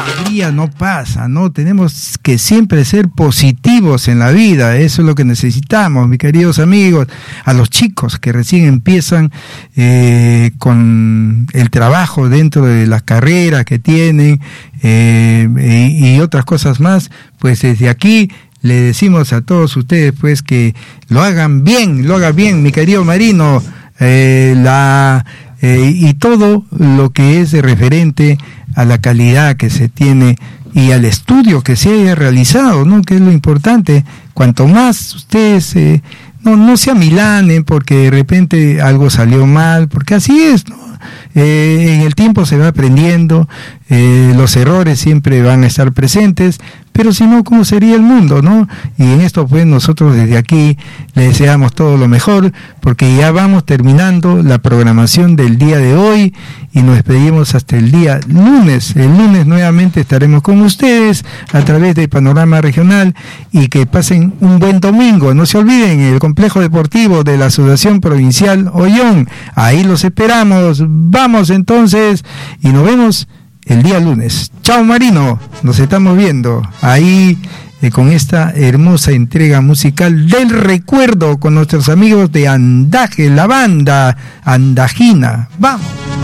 alegría no pasa, ¿no? Tenemos que siempre ser positivos en la vida, eso es lo que necesitamos, mis queridos amigos. A los chicos que recién empiezan con el trabajo dentro de las carreras que tienen y otras cosas más, pues desde aquí le decimos a todos ustedes pues que lo hagan bien, mi querido Marino, y todo lo que es referente a la calidad que se tiene y al estudio que se haya realizado, ¿no? Que es lo importante. Cuanto más ustedes no se amilanen porque de repente algo salió mal, porque así es, ¿no? En el tiempo se va aprendiendo, los errores siempre van a estar presentes, pero si no, ¿cómo sería el mundo, no? Y en esto pues nosotros desde aquí le deseamos todo lo mejor, porque ya vamos terminando la programación del día de hoy y nos despedimos hasta el día lunes. El lunes nuevamente estaremos con ustedes a través de Panorama Regional, y que pasen un buen domingo. No se olviden, el complejo deportivo de la Asociación Provincial Ollón, ahí los esperamos. Vamos entonces y nos vemos el día lunes. Chao Marino, nos estamos viendo ahí con esta hermosa entrega musical del recuerdo con nuestros amigos de Andaje, la banda andajina. Vamos.